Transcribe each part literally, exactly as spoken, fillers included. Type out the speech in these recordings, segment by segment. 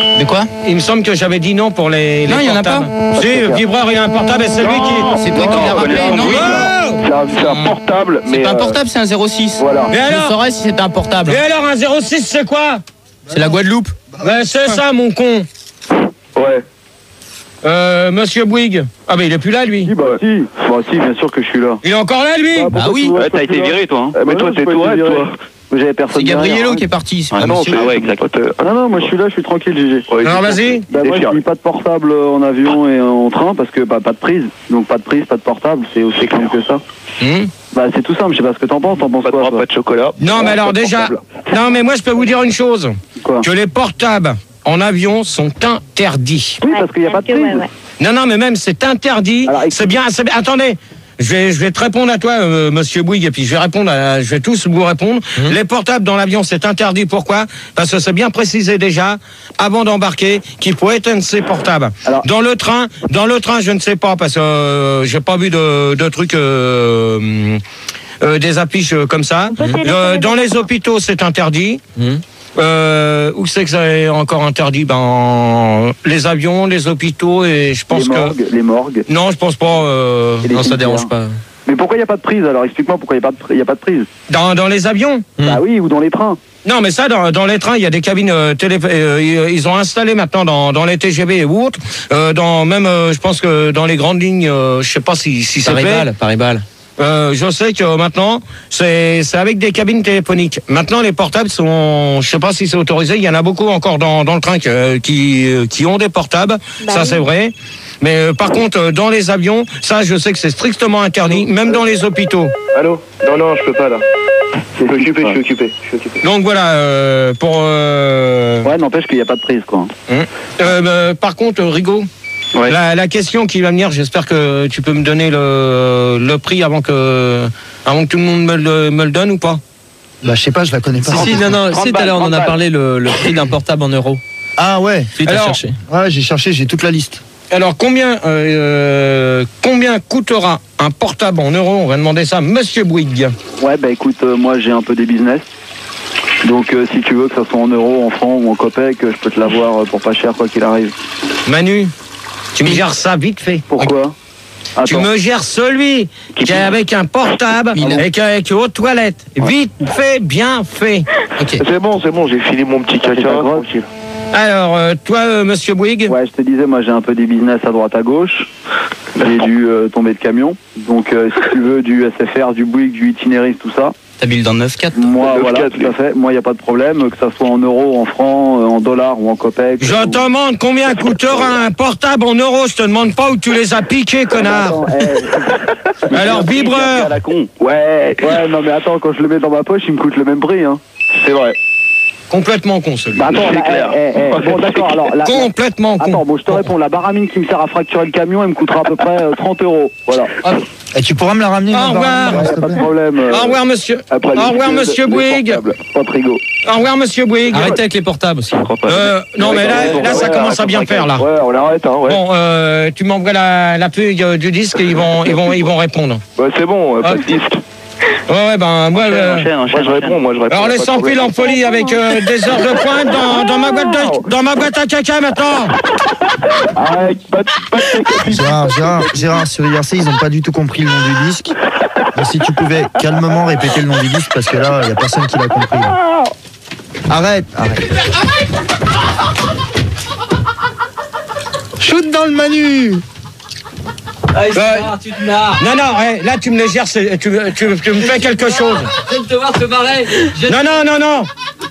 De quoi? Il me semble que j'avais dit non pour les, les non, il n'y en a pas. Si, Vibreur, il y a un portable et c'est lui qui... C'est toi qui l'as rappelé, non? C'est un, c'est un portable, mais... C'est pas un euh, portable, c'est un zéro six. Voilà. Et alors? Je saurais si c'était un portable. Et alors, un zéro six, c'est quoi? C'est la Guadeloupe. Ben, c'est ça, mon con. Ouais. Euh, Monsieur Bouygues. Ah, ben, il est plus là, lui. Si, bah si. Bah si, bien sûr que je suis là. Il est encore là, lui? Bah oui. Ouais, t'as été viré, toi. Hein. Eh, mais toi, t'es Tourette, toi. J'avais personne. C'est Gabriello derrière, qui est parti. c'est Ah pas non, monsieur. c'est- Ah ouais, exact. Ah non, non, moi je suis là, je suis tranquille, G G. Ouais, Alors, vas-y. Bah moi je dis pas de portable en avion et en train parce que bah, pas de prise. Donc pas de prise, pas de portable, c'est aussi simple que ça. Hmm. Bah c'est tout simple, je sais pas ce que t'en penses, t'en penses Pas de quoi bras, toi pas de chocolat. Non, mais alors, pas de déjà... portable. Non, mais moi, je peux vous dire une chose. Quoi? Que les portables en avion sont interdits. Oui, parce qu'il n'y a pas de Ouais, prise. ouais. Non, non, mais même, c'est interdit. Alors, écoute- C'est bien, c'est bien. Attendez. Je vais, je vais te répondre à toi, euh, Monsieur Bouygues, et puis je vais répondre, à, je vais tous vous répondre. Mmh. Les portables dans l'avion, c'est interdit. Pourquoi? Parce que c'est bien précisé déjà, avant d'embarquer, qu'il faut éteindre ses portables. Alors- Dans le train, dans le train, je ne sais pas, parce que euh, j'ai pas vu de, de trucs. Euh, euh, des affiches euh, comme ça. peut téléphoner Euh, dans dans les hôpitaux, c'est interdit. Hum. Euh, où c'est que ça est encore interdit? Ben, les avions, les hôpitaux, et je pense Les morgues, que... les morgues. Non, je pense pas. euh, Et les Non, ça cimetières. dérange pas. Mais pourquoi il n'y a pas de prise alors? Explique-moi pourquoi il n'y a, pas de pri- y a pas de prise. Dans, dans les avions? Hmm. Bah oui, ou dans les trains. Non, mais ça, dans, dans les trains, il y a des cabines euh, télé... euh, ils- ils ont installé maintenant dans, dans les T G V ou autres. Euh, dans même, euh, je pense que dans les grandes lignes, euh, je sais pas si, si c'est fait. Paris-Bal, Paris-Bal. Euh, je sais que maintenant, c'est c'est avec des cabines téléphoniques. Maintenant, les portables sont, je sais pas si c'est autorisé. Il y en a beaucoup encore dans, dans le train que- qui qui ont des portables. Bah ça, oui. c'est vrai. Mais euh, par contre, euh, dans les avions, ça, je sais que c'est strictement interdit, même dans les hôpitaux. Allô? Non, non, je peux pas là. C'est Je suis occupé, je ouais. suis occupé. Je suis occupé. Donc voilà, euh, pour. Euh, Ouais, n'empêche qu'il n'y a pas de prise quoi. hein. Euh, bah, par contre, Rigaud, Ouais. la, la question qui va venir, j'espère que tu peux me donner le, le prix avant que avant que tout le monde me le, me le donne ou pas? Bah, je sais pas, je la connais pas. Si, si, non, non, trente c'est tout à l'heure, on en a balles. parlé, le, le prix d'un portable en euros. Ah ouais. Tu t'as Alors, cherché. Ouais, j'ai cherché, j'ai toute la liste. Alors combien euh, combien coûtera un portable en euros? On va demander ça à Monsieur Bouygues. Ouais, bah écoute, euh, moi j'ai un peu des business. Donc euh, si tu veux que ça soit en euros, en francs ou en copecs, euh, je peux te l'avoir euh, pour pas cher quoi qu'il arrive. Manu, tu me gères ça vite fait. Pourquoi? Tu Attends. me gères celui qui est avec un portable Il a- et qui est aux toilettes. Vite fait, bien fait. Ok. C'est bon, c'est bon, j'ai fini mon petit c'est caca. pas grave. Tranquille. Alors, euh, toi, euh, Monsieur Bouygues, Ouais, je te disais, moi j'ai un peu des business à droite à gauche. J'ai dû euh, tomber de camion. Donc euh, si tu veux du S F R, du Bouygues, du Itinéris, tout ça. T'habites dans le neuf quatre. Moi, Le voilà, quatre, tout à fait. Moi, il n'y a pas de problème, que ça soit en euros, en francs, euh, en dollars ou en copecs. je te demande combien coûtera un portable en euros. Je te demande pas où tu les as piqués, connard. Attends, eh, Alors, vibreur. à la con. Ouais. Ouais, non mais attends, quand je le mets dans ma poche, il me coûte le même prix. Hein. C'est vrai. Complètement con, celui. Bah attends, C'est là, clair. eh, eh, eh, bon d'accord, alors... La, la- Complètement con. Attends, bon, je te réponds, la baramine qui me sert à fracturer le camion, elle me coûtera à peu près euh, trente euros. Voilà. Et tu pourras me la ramener Au ma revoir. baramine, Ouais, s'il y a te pas de plaît. problème. euh, Au revoir, monsieur. après, Au les- revoir, les- Monsieur les Bouygues. portables. Pas de frigo. Au revoir, Monsieur Bouygues. Arrêtez avec les portables aussi. Je crois pas. Euh, non, mais là, là, ça Ouais, commence à bien faire, là. Ouais, on l'arrête, hein, ouais. Bon, euh, tu m'envoies la, la feuille euh, du disque et ils vont, ils vont, ils vont répondre. Ouais, c'est bon, euh, pas de Ah. disque. Ouais, ouais, ben, moi, euh, Moi, je réponds, moi, je réponds. alors les pas de sans fil problème. en folie avec euh, des heures de pointe dans, dans ma boîte de, dans ma boîte à caca maintenant. Arrête, pas de, pas de sacrifice. Gérard, Gérard, Gérard, sur I R C, ils ont pas du tout compris le nom du disque. Donc, si tu pouvais calmement répéter le nom du disque, parce que là, il y a personne qui l'a compris. là. Arrête, arrête. Shoot dans le Manu. tu te marres. Non, non, ouais, là tu me les gères, c'est- tu, tu, tu me fais quelque chose. Je viens de te voir te marrer. Non, non, non, non.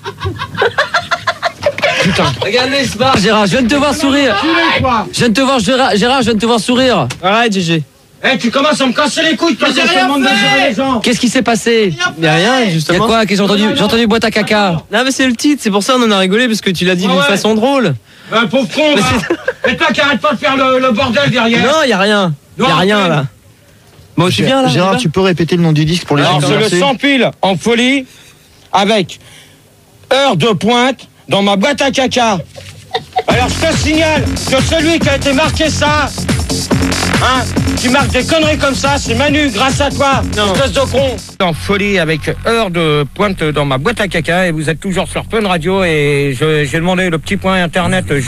Regardez, il se marre, Gérard. Je viens de te voir sourire. Je viens de te voir, Gérard, Gérard, je viens de te voir sourire. Arrête, G G. Eh, tu commences à me casser les couilles quand on te demande de gérer les gens. Qu'est-ce qui s'est passé? Il y a rien, Y'a justement. quoi? Qu'est-ce que j'ai entendu? J'ai entendu boîte à caca. Non, mais c'est le titre, c'est pour ça on en a rigolé, parce que tu l'as dit Ah d'une ouais. façon drôle. Ben, pauvre con, Mais va. Et toi qui arrête pas de faire le, le bordel derrière. Non, il y a rien. Il y Non, a rien mais- là. Bon, tu viens là? on y Gérard, va tu peux répéter le nom du disque pour les gens Alors, de c'est le I R C? sans pile en folie avec heure de pointe dans ma boîte à caca. Alors, je te signale que celui qui a été marqué ça, hein, qui marque des conneries comme ça, c'est Manu, grâce à toi, espèce de con. En folie avec heure de pointe dans ma boîte à caca et vous êtes toujours sur Fun Radio et je- j'ai demandé le petit point internet.